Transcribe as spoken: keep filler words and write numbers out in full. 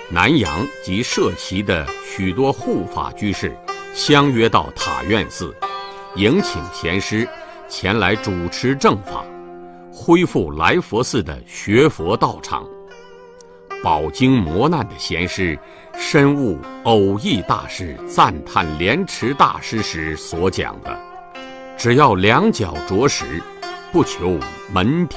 南阳及社旗的许多护法居士相约到塔院寺，迎请贤师前来主持正法，恢复来佛寺的学佛道场。饱经磨难的贤师深悟偶益大师赞叹莲池大师时所讲的：只要两脚着实，不求门庭